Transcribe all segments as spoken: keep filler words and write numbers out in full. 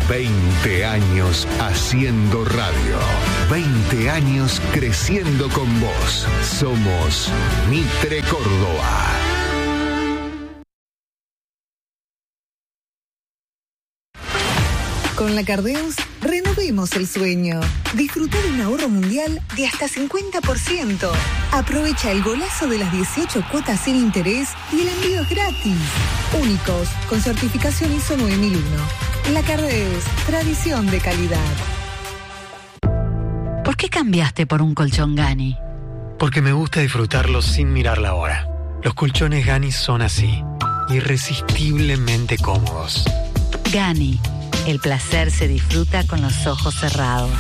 veinte años haciendo radio. veinte años creciendo con vos. Somos Mitre Córdoba. Con la Cardeus, renovemos el sueño. Disfruta de un ahorro mundial de hasta cincuenta por ciento. Aprovecha el golazo de las dieciocho cuotas sin interés y el envío es gratis. Únicos, con certificación I S O nueve mil uno. La Cardeus, tradición de calidad. ¿Por qué cambiaste por un colchón Gani? Porque me gusta disfrutarlos sin mirar la hora. Los colchones Gani son así, irresistiblemente cómodos. Gani. El placer se disfruta con los ojos cerrados.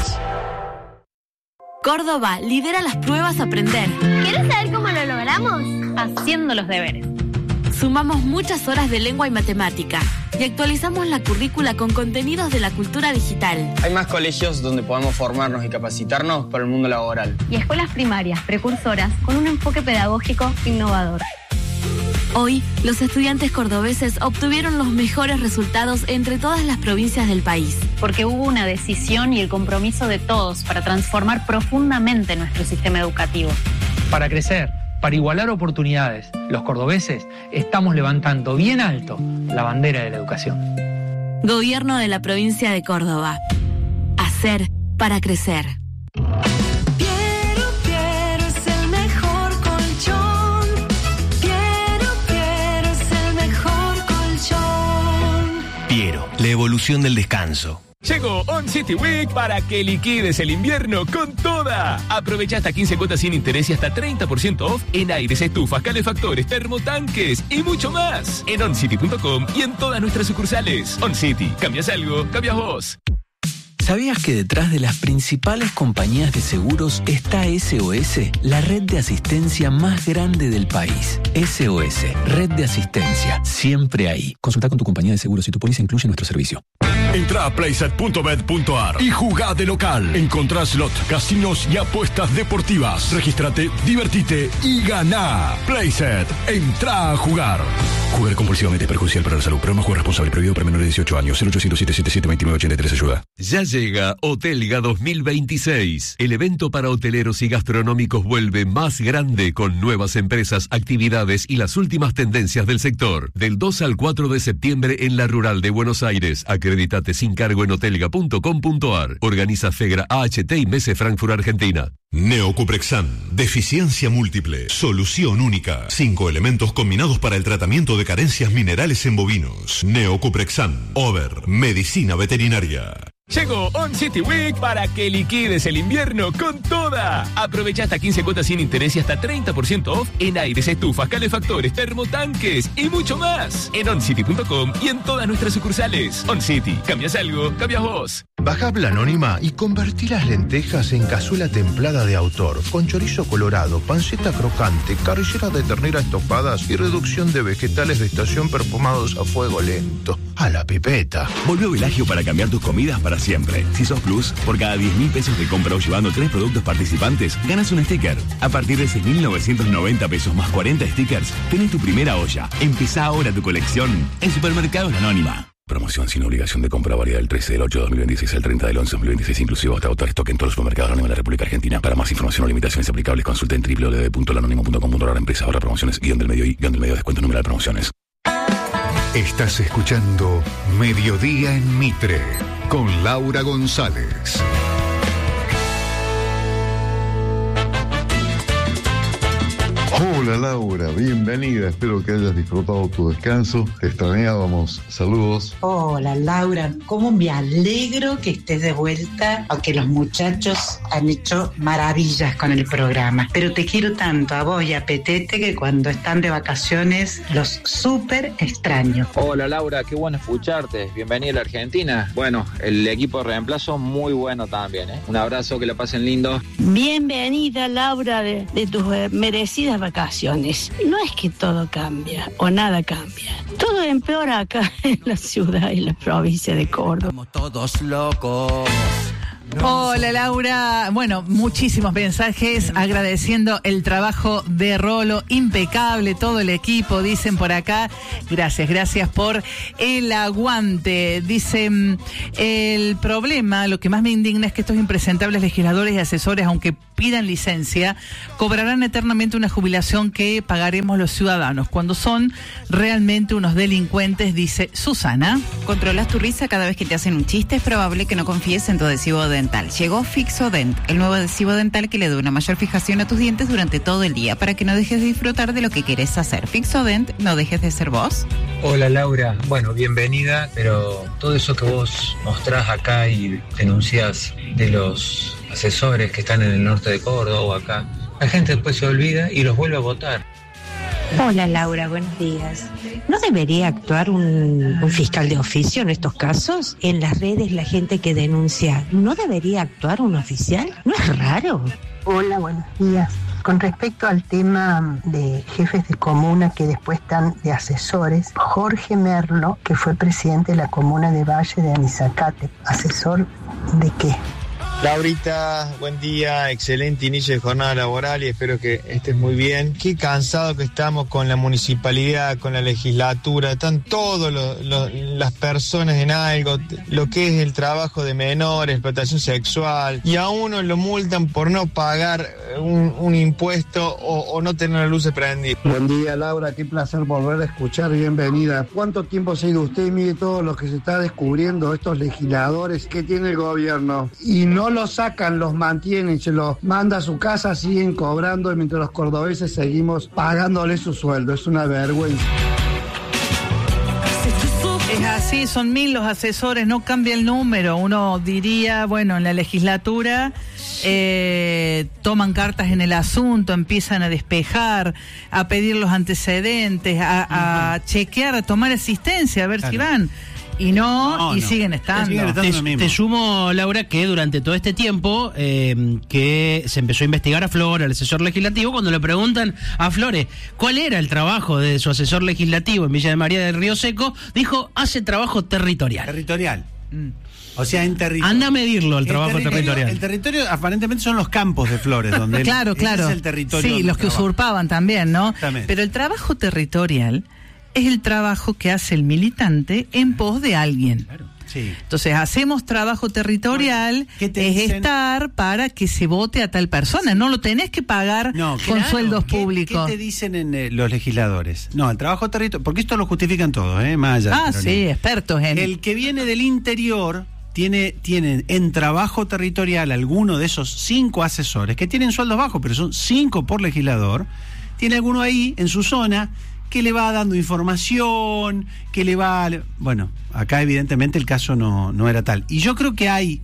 Córdoba lidera las pruebas Aprender. ¿Quieres saber cómo lo logramos? Haciendo los deberes. Sumamos muchas horas de lengua y matemática y actualizamos la currícula con contenidos de la cultura digital. Hay más colegios donde podamos formarnos y capacitarnos para el mundo laboral. Y escuelas primarias, precursoras, con un enfoque pedagógico innovador. Hoy, los estudiantes cordobeses obtuvieron los mejores resultados entre todas las provincias del país. Porque hubo una decisión y el compromiso de todos para transformar profundamente nuestro sistema educativo. Para crecer, para igualar oportunidades, los cordobeses estamos levantando bien alto la bandera de la educación. Gobierno de la provincia de Córdoba. Hacer para crecer. Piero, la evolución del descanso. Llegó On City Week para que liquides el invierno con toda. Aprovecha hasta quince cuotas sin interés y hasta treinta por ciento off en aires, estufas, calefactores, termotanques y mucho más. En oncity punto com y en todas nuestras sucursales. On City, cambias algo, cambias vos. ¿Sabías que detrás de las principales compañías de seguros está S O S, la red de asistencia más grande del país? S O S, red de asistencia, siempre ahí. Consulta con tu compañía de seguros si tu póliza incluye nuestro servicio. Entra a playset punto bet punto ar y jugá de local. Encontrá slot, casinos y apuestas deportivas. Regístrate, divertite y ganá. Playset, entra a jugar. Jugar compulsivamente es perjudicial para la salud. Programa Juego Responsable, prohibido para menores de dieciocho años. cero ochocientos, siete siete siete, veintinueve ochenta y tres, ayuda. Ya llega Hotelga dos mil veintiséis. El evento para hoteleros y gastronómicos vuelve más grande con nuevas empresas, actividades y las últimas tendencias del sector. Del dos al cuatro de septiembre en la Rural de Buenos Aires. Acredítate sin cargo en hotelga punto com punto ar. Organiza Fegra A H T y Mese Frankfurt, Argentina. Neocuprexan, deficiencia múltiple, solución única. Cinco elementos combinados para el tratamiento de carencias minerales en bovinos. Neocuprexan, Over, medicina veterinaria. Llegó On City Week para que liquides el invierno con toda. Aprovecha hasta quince cuotas sin interés y hasta treinta por ciento off en aires, estufas, calefactores, termotanques y mucho más. En oncity punto com y en todas nuestras sucursales. On City, cambias algo, cambias vos. Baja la Anónima y convertí las lentejas en cazuela templada de autor, con chorizo colorado, panceta crocante, carrilleras de ternera estofadas y reducción de vegetales de estación perfumados a fuego lento. A la pipeta. Volvió Velagio para cambiar tus comidas para siempre. Si sos Plus, por cada diez mil pesos de compra o llevando tres productos participantes, ganas un sticker. A partir de seis mil novecientos noventa pesos más cuarenta stickers, tenés tu primera olla. Empezá ahora tu colección en Supermercados La Anónima. Promoción sin obligación de compra válida del trece del ocho de dos mil veintiséis al treinta del once de dos mil veintiséis, inclusive hasta agotar stock en todos los supermercados anónimos de la República Argentina. Para más información o limitaciones aplicables, consulta en doble u doble u doble u punto lanónimo punto com punto ar. Empresa ahora promociones, guión del medio y guión del medio descuento número de promociones. Estás escuchando Mediodía en Mitre con Laura González. Hola Laura, bienvenida, espero que hayas disfrutado tu descanso, te extrañábamos, saludos. Hola Laura, cómo me alegro que estés de vuelta, aunque los muchachos han hecho maravillas con el programa, pero te quiero tanto a vos y a Petete que cuando están de vacaciones los súper extraño. Hola Laura, qué bueno escucharte, bienvenida a la Argentina. Bueno, el equipo de reemplazo muy bueno también, ¿eh? Un abrazo, que la pasen lindo. Bienvenida Laura de, de tus eh, merecidas vacaciones. No es que todo cambia o nada cambia. Todo empeora acá en la ciudad y la provincia de Córdoba. Estamos todos locos. Hola Laura, bueno, muchísimos mensajes agradeciendo el trabajo de Rolo, impecable todo el equipo, dicen por acá. Gracias, gracias por el aguante. Dicen, el problema, lo que más me indigna es que estos impresentables legisladores y asesores, aunque pidan licencia, cobrarán eternamente una jubilación que pagaremos los ciudadanos, cuando son realmente unos delincuentes, dice Susana. Controlas tu risa cada vez que te hacen un chiste, es probable que no confíes en tu adhesivo dental. Llegó Fixodent, el nuevo adhesivo dental que le da una mayor fijación a tus dientes durante todo el día, para que no dejes de disfrutar de lo que querés hacer. Fixodent, no dejes de ser vos. Hola Laura, bueno, bienvenida, pero todo eso que vos mostrás acá y denunciás de los asesores que están en el norte de Córdoba o acá, la gente después se olvida y los vuelve a votar. Hola Laura, buenos días. ¿No debería actuar un, un fiscal de oficio en estos casos? En las redes la gente que denuncia, ¿no debería actuar un oficial? ¿No es raro? Hola, buenos días. Con respecto al tema de jefes de comuna que después están de asesores, Jorge Merlo, que fue presidente de la comuna de Valle de Anizacate, ¿asesor de qué? Laurita, buen día, excelente inicio de jornada laboral y espero que estés muy bien. Qué cansado que estamos con la municipalidad, con la legislatura, están todas las personas en algo, lo que es el trabajo de menores, explotación sexual, y a uno lo multan por no pagar un, un impuesto o, o no tener la luz prendida. Buen día Laura, qué placer volver a escuchar, bienvenida. ¿Cuánto tiempo se ha ido usted? Mire todo lo que se está descubriendo, estos legisladores que tiene el gobierno, y no los sacan, los mantienen, se los manda a su casa, siguen cobrando, y mientras los cordobeses seguimos pagándole su sueldo. Es una vergüenza. Es así, son mil los asesores, no cambia el número. Uno diría, bueno, en la legislatura eh, toman cartas en el asunto, empiezan a despejar, a pedir los antecedentes, a, a chequear, a tomar asistencia, a ver claro. si van. Y no, no y no. siguen estando. Siguen estando te, te sumo, Laura, que durante todo este tiempo eh, que se empezó a investigar a Flores, al asesor legislativo, cuando le preguntan a Flores cuál era el trabajo de su asesor legislativo en Villa de María del Río Seco, dijo, hace trabajo territorial. Territorial. Mm. O sea, en territorio. Anda a medirlo el, el trabajo territorio, territorial. El territorio aparentemente son los campos de Flores, donde claro, él, claro. Ese es el territorio. Sí, los que trabajo. usurpaban también, ¿no? Exactamente. Pero el trabajo territorial es el trabajo que hace el militante en pos de alguien. Claro. Sí. Entonces, hacemos trabajo territorial, bueno, es dicen? estar para que se vote a tal persona. Sí. No lo tenés que pagar no, con claro. sueldos ¿Qué, públicos. ¿Qué te dicen en, eh, los legisladores? No, el trabajo territorial, porque esto lo justifican todos, ¿eh? Más allá. Ah, sí, no. expertos en... El que viene del interior... Tiene, tienen en trabajo territorial alguno de esos cinco asesores que tienen sueldos bajos, pero son cinco por legislador. Tiene alguno ahí en su zona que le va dando información, que le va... Bueno, acá evidentemente el caso no, no era tal. Y yo creo que hay...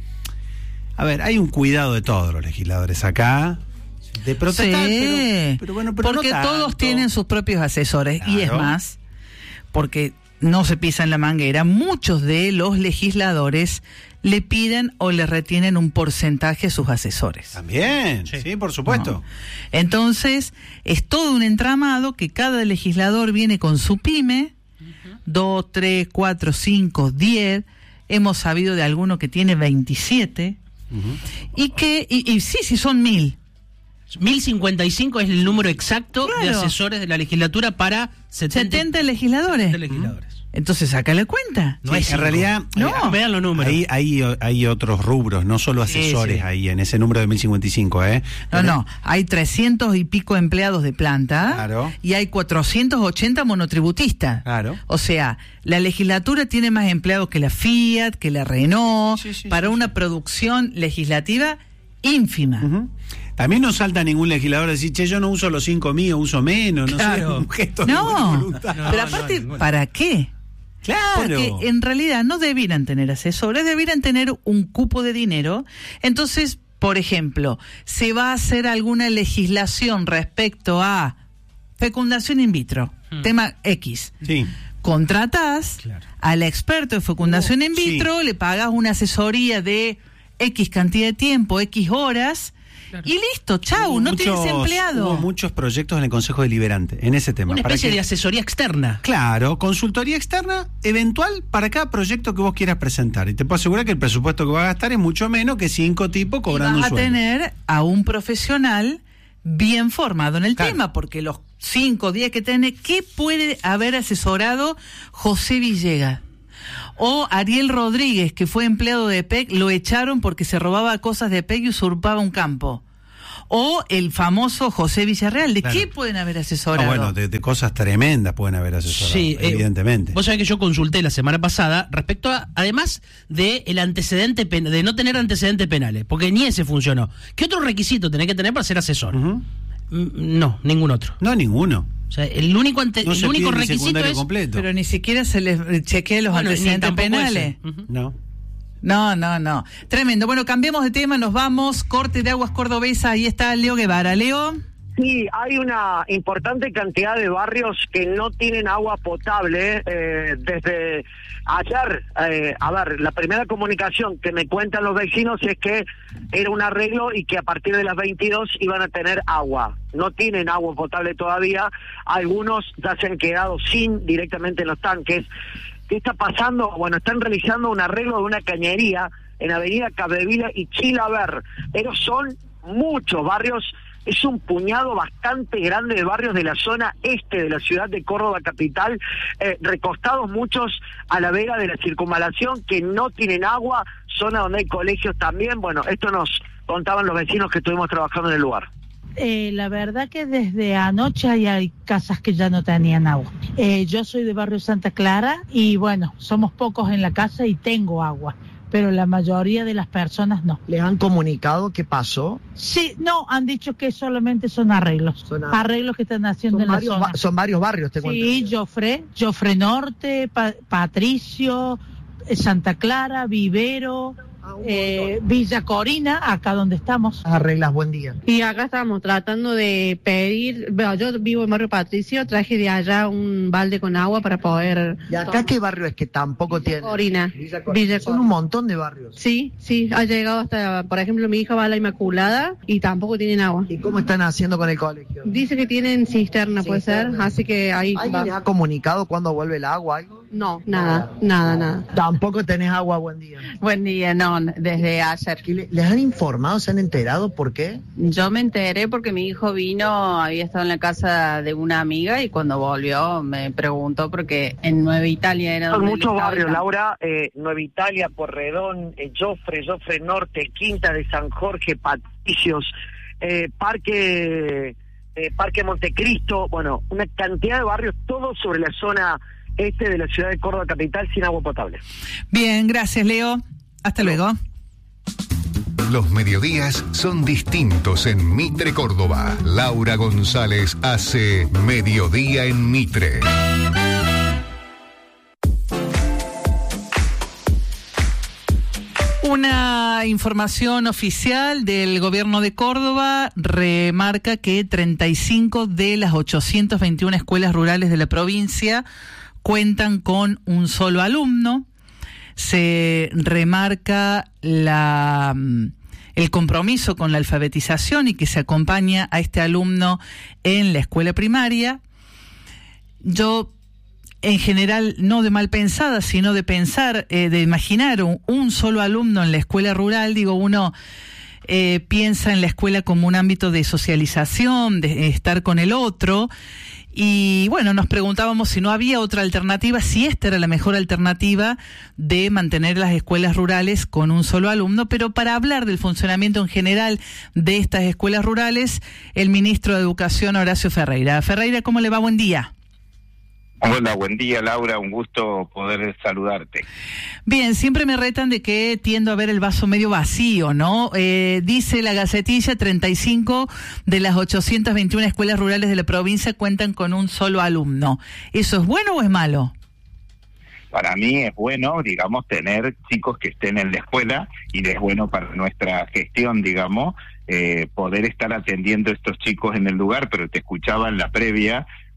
A ver, hay un cuidado de todos los legisladores acá, de protestar, sí, pero, pero bueno, pero porque no tanto. Todos tienen sus propios asesores. Claro. Y es más, porque... no se pisa en la manguera, muchos de los legisladores le piden o le retienen un porcentaje a sus asesores. También, sí, sí por supuesto. No. Entonces, es todo un entramado que cada legislador viene con su pyme, uh-huh. dos, tres, cuatro, cinco, diez, hemos sabido de alguno que tiene veintisiete, uh-huh. y que, y, y sí, sí son mil. mil cincuenta y cinco es el número exacto claro. de asesores de la legislatura para setenta, setenta legisladores. setenta legisladores. Entonces, saca la cuenta. No sí, es en realidad, no. eh, vean los números. Ahí hay, hay otros rubros, no solo asesores sí, sí. ahí en ese número de mil cincuenta y cinco, ¿eh? No, no, hay trescientos y pico empleados de planta. Claro. Y hay cuatrocientos ochenta monotributistas. Claro. O sea, la legislatura tiene más empleados que la Fiat, que la Renault, sí, sí, para sí, una sí. producción legislativa ínfima. Uh-huh. También no salta ningún legislador a decir, che, yo no uso los cinco míos, uso menos, no claro. sé, un gesto no, de voluntad. No, pero aparte, no, ¿para qué? Claro. Porque en realidad no debieran tener asesores, debieran tener un cupo de dinero. Entonces, por ejemplo, se va a hacer alguna legislación respecto a fecundación in vitro, hmm. tema X. Sí. Contratás claro. al experto de fecundación oh, in vitro, sí. le pagas una asesoría de X cantidad de tiempo, X horas, Claro. Y listo, chau, no muchos, tenés empleado. Hubo muchos proyectos en el Consejo Deliberante en ese tema. Una especie que, de asesoría externa. Claro, consultoría externa eventual para cada proyecto que vos quieras presentar. Y te puedo asegurar que el presupuesto que vas a gastar es mucho menos que cinco tipos cobrando y vas un sueldo. a tener a un profesional bien formado en el claro. tema, porque los cinco días que tiene, ¿qué puede haber asesorado José Villegas? O Ariel Rodríguez, que fue empleado de P E C, lo echaron porque se robaba cosas de P E C y usurpaba un campo. O el famoso José Villarreal, ¿de claro. qué pueden haber asesorado? No, bueno, de, de cosas tremendas pueden haber asesorado, sí, evidentemente. Eh, vos sabés que yo consulté la semana pasada respecto a, además de el antecedente pen, de no tener antecedentes penales, porque ni ese funcionó. ¿Qué otro requisito tenés que tener para ser asesor? Uh-huh. No, ningún otro. No, ninguno. O sea, el único ante, no el único requisito es completo. Pero ni siquiera se les chequea los bueno, antecedentes penales. Uh-huh. No. No, no, no. Tremendo. Bueno, cambiemos de tema, nos vamos. Corte de aguas cordobesa. Ahí está Leo Guevara. Leo. Sí, hay una importante cantidad de barrios que no tienen agua potable. Eh, desde ayer, eh, a ver, la primera comunicación que me cuentan los vecinos es que era un arreglo y que a partir de las veintidós iban a tener agua. No tienen agua potable todavía. Algunos ya se han quedado sin directamente en los tanques. ¿Qué está pasando? Bueno, están realizando un arreglo de una cañería en Avenida Capdevila y Chilaver, pero son muchos barrios, es un puñado bastante grande de barrios de la zona este de la ciudad de Córdoba capital, eh, recostados muchos a la vera de la circunvalación, que no tienen agua, zona donde hay colegios también. Bueno, esto nos contaban los vecinos que estuvimos trabajando en el lugar. Eh, la verdad que desde anoche hay, hay casas que ya no tenían agua. Eh, yo soy de barrio Santa Clara y bueno, somos pocos en la casa y tengo agua, pero la mayoría de las personas no. ¿Les han comunicado qué pasó? Sí, no, han dicho que solamente son arreglos, son arreglos, arreglos que están haciendo en la zona. Ba- son varios barrios, te cuento. Sí, Joffre, Joffre Norte, pa- Patricio, Santa Clara, Vivero... Eh, Villa Corina, acá donde estamos. Arreglas, buen día. Y acá estamos tratando de pedir, bueno, yo vivo en Barrio Patricio, traje de allá un balde con agua para poder... ¿Y acá tomar. Qué barrio es que tampoco Villa tiene? Corina. Villa Corina. Villa Son Corina. Un montón de barrios. Sí, sí, ha llegado hasta, por ejemplo, mi hija va a la Inmaculada y tampoco tienen agua. ¿Y cómo están haciendo con el colegio? Dice que tienen cisterna, puede ser, así que ahí ¿Alguien va. les ha comunicado cuándo vuelve el agua? ¿Algo? No, nada, nada, nada. Tampoco tenés agua, buen día. Buen día, no, desde ayer. ¿Les han informado, se han enterado por qué? Yo me enteré porque mi hijo vino, había estado en la casa de una amiga y cuando volvió me preguntó porque en Nueva Italia era donde... Son muchos barrios, Laura, eh, Nueva Italia, Porredón, eh, Joffre, Joffre Norte, Quinta de San Jorge, Patricios, eh, Parque, eh, Parque Montecristo, bueno, una cantidad de barrios, todos sobre la zona este de la ciudad de Córdoba capital sin agua potable. Bien, gracias Leo. Hasta luego. Los mediodías son distintos en Mitre, Córdoba. Laura González hace Mediodía en Mitre. Una información oficial del gobierno de Córdoba remarca que treinta y cinco de las ochocientas veintiuna escuelas rurales de la provincia cuentan con un solo alumno. Se remarca la, el compromiso con la alfabetización y que se acompaña a este alumno en la escuela primaria. Yo, en general, no de mal pensada, sino de pensar, eh, de imaginar un, un solo alumno en la escuela rural, digo, uno eh, piensa en la escuela como un ámbito de socialización, de estar con el otro. Y bueno, nos preguntábamos si no había otra alternativa, si esta era la mejor alternativa de mantener las escuelas rurales con un solo alumno, pero para hablar del funcionamiento en general de estas escuelas rurales, el ministro de Educación, Horacio Ferreira. Ferreira, ¿cómo le va? Buen día. Hola, buen día Laura, un gusto poder saludarte. Bien, siempre me retan de que tiendo a ver el vaso medio vacío, ¿no? Eh, dice la Gacetilla, treinta y cinco de las ochocientas veintiuna escuelas rurales de la provincia cuentan con un solo alumno. ¿Eso es bueno o es malo? Para mí es bueno, digamos, tener chicos que estén en la escuela y es bueno para nuestra gestión, digamos, eh, poder estar atendiendo a estos chicos en el lugar, pero te escuchaba en la previa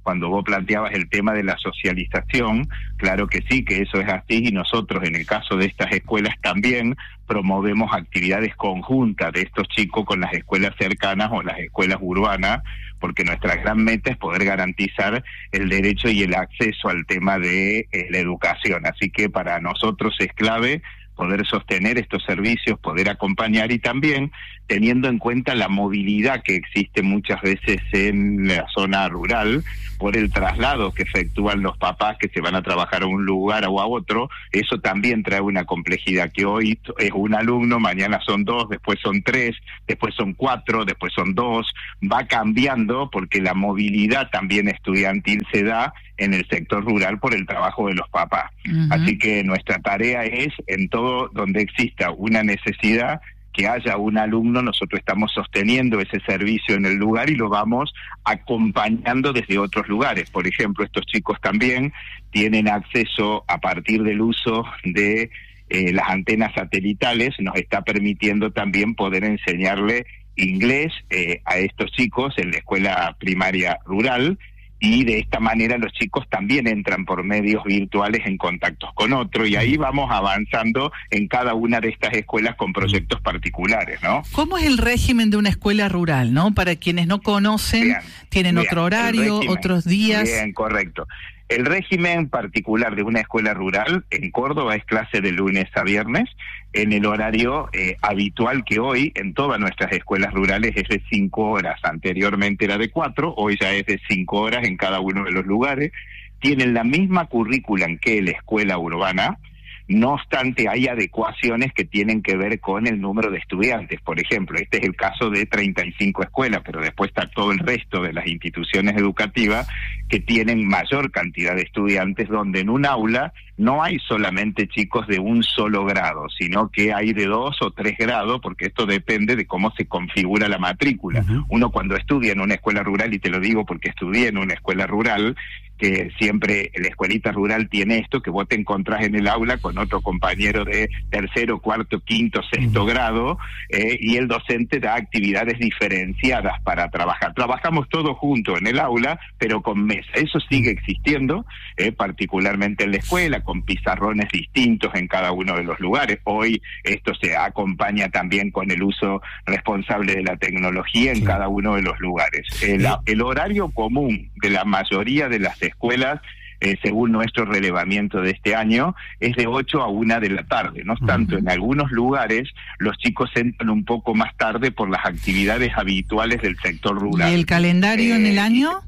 cuando vos planteabas el tema de la socialización, claro que sí, que eso es así, y nosotros en el caso de estas escuelas también promovemos actividades conjuntas de estos chicos con las escuelas cercanas o las escuelas urbanas, porque nuestra gran meta es poder garantizar el derecho y el acceso al tema de eh, la educación. Así que para nosotros es clave poder sostener estos servicios, poder acompañar y también teniendo en cuenta la movilidad que existe muchas veces en la zona rural por el traslado que efectúan los papás que se van a trabajar a un lugar o a otro. Eso también trae una complejidad, que hoy es un alumno, mañana son dos, después son tres, después son cuatro, después son dos, va cambiando porque la movilidad también estudiantil se da en el sector rural por el trabajo de los papás. Uh-huh. Así que nuestra tarea es, en todo donde exista una necesidad, que haya un alumno, nosotros estamos sosteniendo ese servicio en el lugar y lo vamos acompañando desde otros lugares. Por ejemplo, estos chicos también tienen acceso a partir del uso de eh, las antenas satelitales, nos está permitiendo también poder enseñarle inglés eh, a estos chicos en la escuela primaria rural, y de esta manera los chicos también entran por medios virtuales en contactos con otros, y ahí vamos avanzando en cada una de estas escuelas con proyectos particulares, ¿no? ¿Cómo es el régimen de una escuela rural, no? Para quienes no conocen, bien, tienen bien, otro horario, otros días. Bien, correcto. El régimen particular de una escuela rural en Córdoba es clase de lunes a viernes, en el horario eh, habitual que hoy en todas nuestras escuelas rurales es de cinco horas. Anteriormente era de cuatro, hoy ya es de cinco horas en cada uno de los lugares. Tienen la misma currícula que la escuela urbana. No obstante, hay adecuaciones que tienen que ver con el número de estudiantes. Por ejemplo, este es el caso de treinta y cinco escuelas, pero después está todo el resto de las instituciones educativas que tienen mayor cantidad de estudiantes, donde en un aula no hay solamente chicos de un solo grado, sino que hay de dos o tres grados, porque esto depende de cómo se configura la matrícula. Uh-huh. Uno cuando estudia en una escuela rural, y te lo digo porque estudié en una escuela rural, que siempre la escuelita rural tiene esto, que vos te encontrás en el aula con otro compañero de tercero, cuarto, quinto, sexto uh-huh. grado, eh, y el docente da actividades diferenciadas para trabajar. Trabajamos todos juntos en el aula, pero con mesa. Eso sigue existiendo, eh, particularmente en la escuela, con pizarrones distintos en cada uno de los lugares. Hoy esto se acompaña también con el uso responsable de la tecnología en sí. cada uno de los lugares. El, sí. el horario común de la mayoría de las escuelas, eh, según nuestro relevamiento de este año, es de ocho a una de la tarde. No obstante, uh-huh. en algunos lugares los chicos entran un poco más tarde por las actividades habituales del sector rural. ¿Y el calendario eh, en el año?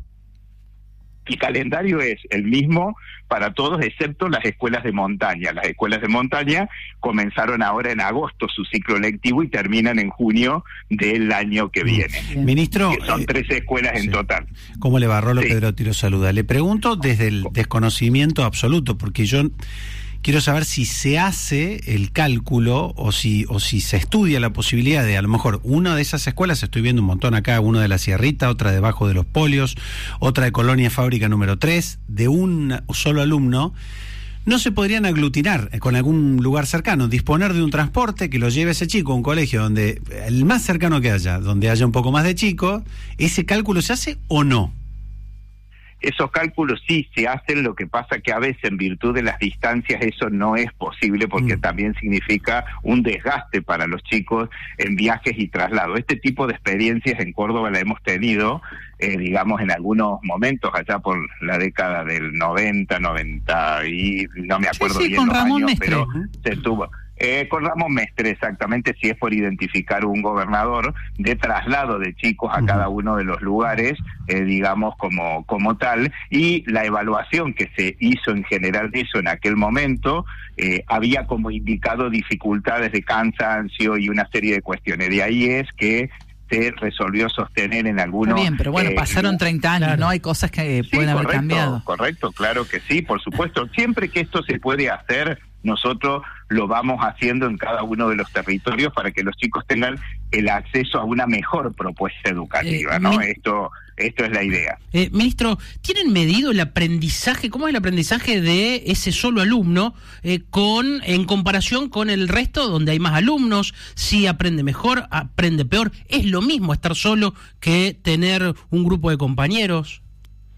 El calendario es el mismo para todos, excepto las escuelas de montaña. Las escuelas de montaña comenzaron ahora en agosto su ciclo lectivo y terminan en junio del año que viene. Ministro, que son eh, tres escuelas sí. en total. ¿Cómo le va? Rolo sí. Pedro Tiro saluda. Le pregunto desde el desconocimiento absoluto, porque yo quiero saber si se hace el cálculo o si o si se estudia la posibilidad de, a lo mejor, una de esas escuelas, estoy viendo un montón acá, una de la Sierrita, otra debajo de los Polios, otra de Colonia Fábrica número tres, de un solo alumno, ¿no se podrían aglutinar con algún lugar cercano, disponer de un transporte que lo lleve ese chico a un colegio donde, el más cercano que haya, donde haya un poco más de chicos? ¿Ese cálculo se hace o no? Esos cálculos sí se hacen, lo que pasa que a veces en virtud de las distancias eso no es posible, porque mm. también significa un desgaste para los chicos en viajes y traslados. Este tipo de experiencias en Córdoba la hemos tenido, eh, digamos, en algunos momentos, allá por la década del noventa, noventa y no me acuerdo sí, sí, bien con los Ramón años, Mestre. pero se tuvo... Eh, con Ramón Mestre, exactamente, si es por identificar un gobernador de traslado de chicos a uh-huh. cada uno de los lugares, eh, digamos, como, como tal, y la evaluación que se hizo en general de eso en aquel momento, eh, había como indicado dificultades de cansancio y una serie de cuestiones. De ahí es que se resolvió sostener en algunos... Está bien, pero bueno, eh, pasaron treinta años, claro. ¿no? Hay cosas que sí, pueden haber correcto, cambiado. Correcto, claro que sí, por supuesto. Siempre que esto se puede hacer, nosotros lo vamos haciendo en cada uno de los territorios para que los chicos tengan el acceso a una mejor propuesta educativa, eh, ¿no? Mi... Esto esto es la idea. Eh, ministro, ¿tienen medido el aprendizaje? ¿Cómo es el aprendizaje de ese solo alumno eh, con en comparación con el resto donde hay más alumnos? Si aprende mejor, aprende peor. ¿Es lo mismo estar solo que tener un grupo de compañeros?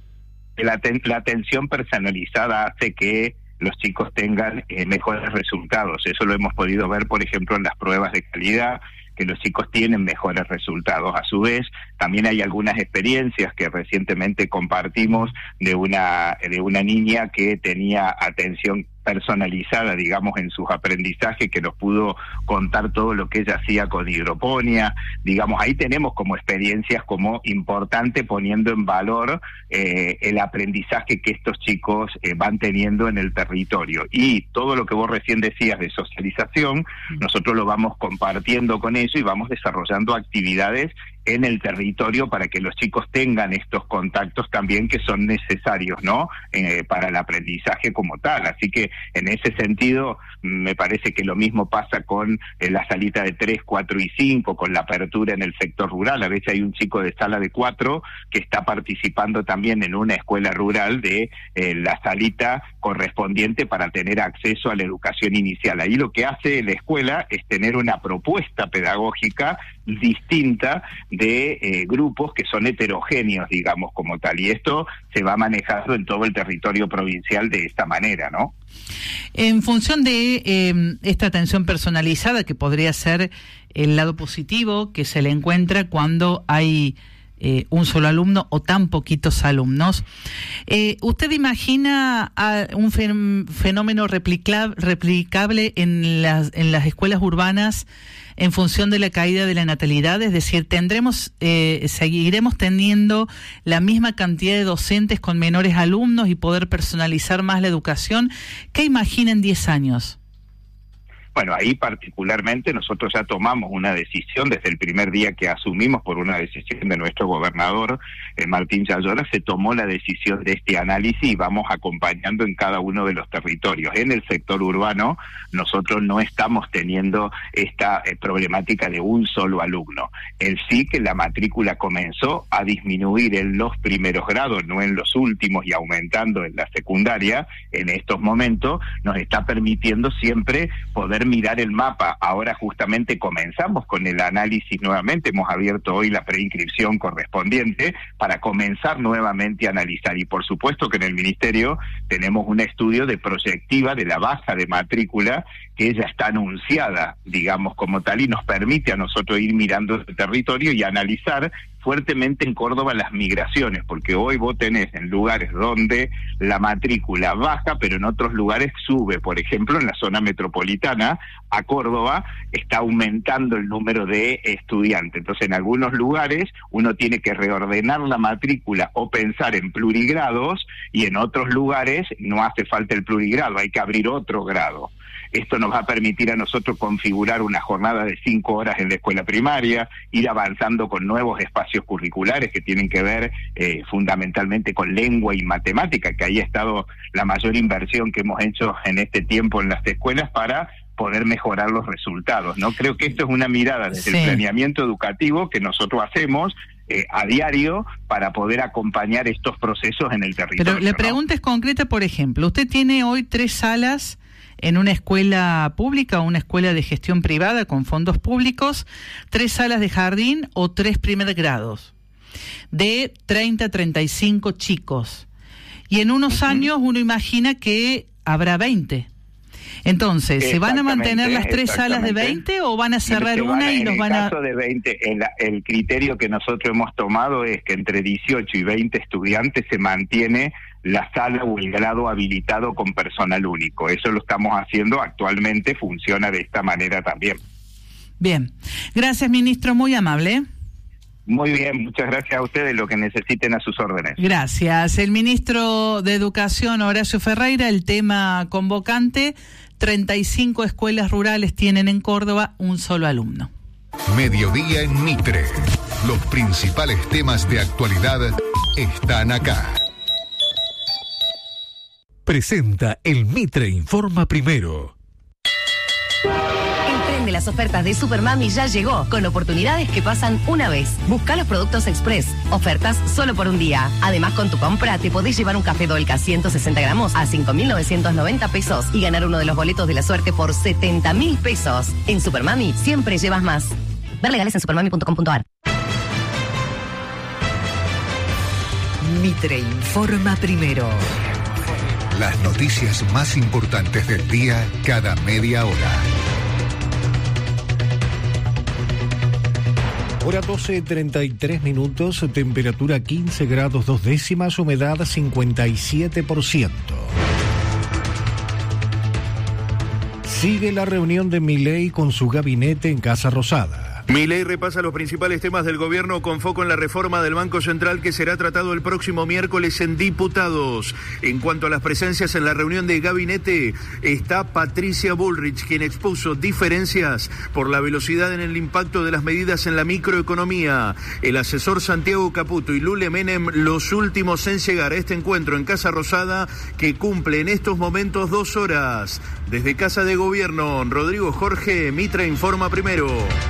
la, aten- la atención personalizada hace que los chicos tengan eh, mejores resultados. Eso lo hemos podido ver, por ejemplo, en las pruebas de calidad, que los chicos tienen mejores resultados. A su vez, también hay algunas experiencias que recientemente compartimos de una de una niña que tenía atención personalizada, digamos, en sus aprendizajes, que nos pudo contar todo lo que ella hacía con hidroponía. Digamos, ahí tenemos como experiencias como importante, poniendo en valor eh, el aprendizaje que estos chicos eh, van teniendo en el territorio. Y todo lo que vos recién decías de socialización, nosotros lo vamos compartiendo con ellos y vamos desarrollando actividades en el territorio para que los chicos tengan estos contactos también que son necesarios, ¿no? Eh, para el aprendizaje como tal. Así que en ese sentido me parece que lo mismo pasa con eh, la salita de tres, cuatro y cinco, con la apertura en el sector rural. A veces hay un chico de sala de cuatro que está participando también en una escuela rural de eh, la salita correspondiente para tener acceso a la educación inicial. Ahí lo que hace la escuela es tener una propuesta pedagógica distinta de eh, grupos que son heterogéneos, digamos, como tal, y esto se va manejando en todo el territorio provincial de esta manera, ¿no? En función de eh, esta atención personalizada, que podría ser el lado positivo que se le encuentra cuando hay eh, un solo alumno o tan poquitos alumnos, eh, ¿usted imagina a un fen- fenómeno replica- replicable en las, en las escuelas urbanas en función de la caída de la natalidad? Es decir, tendremos, eh, seguiremos teniendo la misma cantidad de docentes con menores alumnos y poder personalizar más la educación. ¿Qué imagina en diez años? Bueno, ahí particularmente nosotros ya tomamos una decisión desde el primer día que asumimos, por una decisión de nuestro gobernador, eh, Martín Yayora, se tomó la decisión de este análisis y vamos acompañando en cada uno de los territorios. En el sector urbano nosotros no estamos teniendo esta eh, problemática de un solo alumno. En sí que la matrícula comenzó a disminuir en los primeros grados, no en los últimos, y aumentando en la secundaria. En estos momentos nos está permitiendo siempre poder mirar el mapa. Ahora justamente comenzamos con el análisis nuevamente, hemos abierto hoy la preinscripción correspondiente para comenzar nuevamente a analizar, y por supuesto que en el Ministerio tenemos un estudio de proyectiva de la baja de matrícula que ya está anunciada, digamos, como tal, y nos permite a nosotros ir mirando el territorio y analizar fuertemente en Córdoba las migraciones, porque hoy vos tenés en lugares donde la matrícula baja, pero en otros lugares sube. Por ejemplo, en la zona metropolitana, a Córdoba, está aumentando el número de estudiantes. Entonces, en algunos lugares uno tiene que reordenar la matrícula o pensar en plurigrados, y en otros lugares no hace falta el plurigrado, hay que abrir otro grado. Esto nos va a permitir a nosotros configurar una jornada de cinco horas en la escuela primaria, ir avanzando con nuevos espacios curriculares que tienen que ver eh, fundamentalmente con lengua y matemática, que ahí ha estado la mayor inversión que hemos hecho en este tiempo en las escuelas para poder mejorar los resultados, ¿no? Creo que esto es una mirada desde sí. el planeamiento educativo que nosotros hacemos eh, a diario para poder acompañar estos procesos en el territorio. Pero la pregunta ¿no? es concreta, por ejemplo, usted tiene hoy tres salas en una escuela pública o una escuela de gestión privada con fondos públicos, tres salas de jardín o tres primer grados de treinta a treinta y cinco chicos. Y en unos uh-huh. años uno imagina que habrá veinte. Entonces, ¿se van a mantener las tres salas de veinte o van a cerrar una a, y los van a...? En el caso de veinte, el, el criterio que nosotros hemos tomado es que entre dieciocho y veinte estudiantes se mantiene la sala o el grado habilitado con personal único. Eso lo estamos haciendo actualmente, funciona de esta manera también. Bien. Gracias, ministro, muy amable. Muy bien, muchas gracias a ustedes, lo que necesiten a sus órdenes. Gracias. El ministro de Educación, Horacio Ferreira, el tema convocante, treinta y cinco escuelas rurales tienen en Córdoba un solo alumno. Mediodía en Mitre. Los principales temas de actualidad están acá. Presenta el Mitre Informa Primero. El tren de las ofertas de Supermami ya llegó, con oportunidades que pasan una vez. Busca los productos Express, ofertas solo por un día. Además, con tu compra te podés llevar un café Dolca ciento sesenta gramos a cinco mil novecientos noventa pesos y ganar uno de los boletos de la suerte por setenta mil pesos. En Supermami siempre llevas más. Ver legales en supermami punto com punto a r. Mitre informa primero. Las noticias más importantes del día cada media hora. Hora doce, treinta y tres minutos, temperatura quince grados dos décimas, humedad cincuenta y siete por ciento. Sigue la reunión de Milei con su gabinete en Casa Rosada. Milei repasa los principales temas del gobierno con foco en la reforma del Banco Central que será tratado el próximo miércoles en diputados. En cuanto a las presencias en la reunión de gabinete, está Patricia Bullrich, quien expuso diferencias por la velocidad en el impacto de las medidas en la microeconomía. El asesor Santiago Caputo y Lule Menem, los últimos en llegar a este encuentro en Casa Rosada, que cumple en estos momentos dos horas. Desde Casa de Gobierno, Rodrigo Jorge, Mitre informa primero.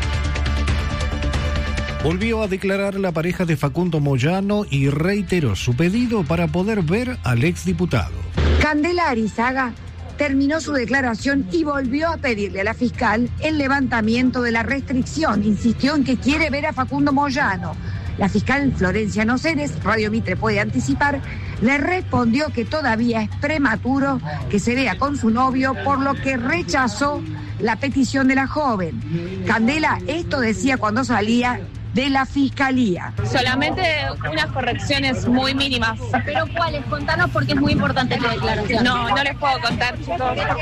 Volvió a declarar la pareja de Facundo Moyano y reiteró su pedido para poder ver al exdiputado. Candela Arizaga terminó su declaración y volvió a pedirle a la fiscal el levantamiento de la restricción. Insistió en que quiere ver a Facundo Moyano. La fiscal Florencia Noceres, Radio Mitre puede anticipar, le respondió que todavía es prematuro que se vea con su novio, por lo que rechazó la petición de la joven. Candela esto decía cuando salía de la fiscalía. Solamente unas correcciones muy mínimas. ¿Pero cuáles? Contanos porque es muy importante la declaración. No, no les puedo contar, chicos.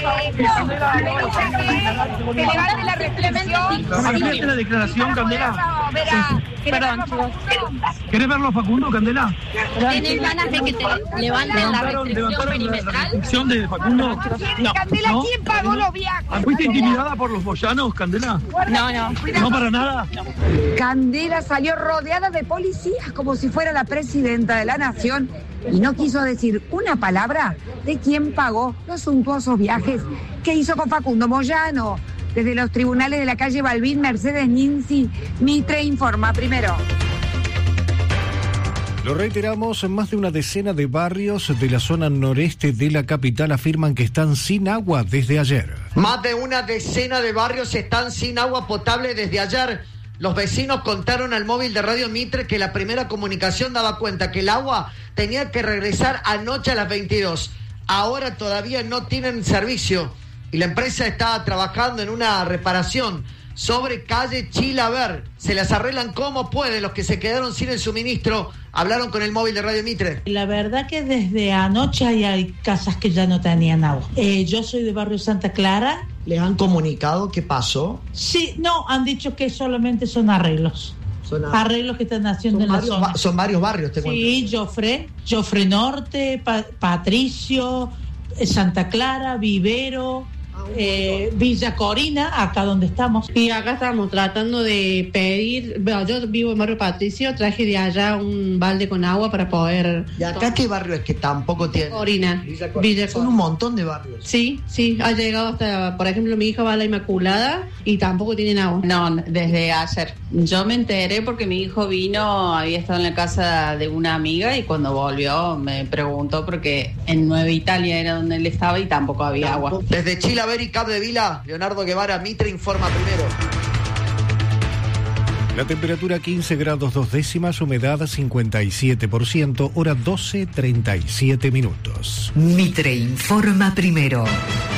Que levante la restricción. ¿Ampliaste la declaración, Candela? Perdón, chicos. ¿Querés verlo, Facundo, Candela? ¿Tenés ganas de que te levanten la restricción perimetral? ¿La restricción de Facundo? No. Candela, ¿No? ¿quién pagó los viajes? ¿Fuiste intimidada por los boyanos, Candela? No, no. ¿No para nada? Candela salió rodeada de policías como si fuera la presidenta de la nación y no quiso decir una palabra de quién pagó los suntuosos viajes que hizo con Facundo Moyano. Desde los tribunales de la calle Balbín, Mercedes Ninzi, Mitre informa primero. Lo reiteramos, más de una decena de barrios de la zona noreste de la capital afirman que están sin agua desde ayer. Más de una decena de barrios están sin agua potable desde ayer. Los vecinos contaron al móvil de Radio Mitre que la primera comunicación daba cuenta que el agua tenía que regresar anoche a las veintidós. Ahora todavía no tienen servicio y la empresa está trabajando en una reparación sobre calle Chilaver. Se las arreglan como pueden. Los que se quedaron sin el suministro hablaron con el móvil de Radio Mitre. La verdad que desde anoche hay casas que ya no tenían agua. Eh, yo soy de barrio Santa Clara. ¿Les han comunicado qué pasó? Sí, no, han dicho que solamente son arreglos. Son a... arreglos que están haciendo en la zona. Ba- son varios barrios, te cuento. Sí, Jofre, Jofre Norte, pa- Patricio, Santa Clara, Vivero, eh, Villa Corina, acá donde estamos. Y acá estamos tratando de pedir, bueno, yo vivo en barrio Patricio, traje de allá un balde con agua para poder... ¿Y acá qué barrio es que tampoco tiene? Corina. Villa Corina. Villa Corina. Son un montón de barrios. Sí, sí, ha llegado hasta, por ejemplo, mi hija va a la Inmaculada y tampoco tienen agua. No, desde ayer. Yo me enteré porque mi hijo vino, había estado en la casa de una amiga y cuando volvió me preguntó porque en Nueva Italia era donde él estaba y tampoco había agua. Desde Chilaver y Capdevila, Leonardo Guevara, Mitre informa primero. La temperatura quince grados dos décimas, humedad cincuenta y siete por ciento, hora doce, treinta y siete minutos. Mitre informa primero.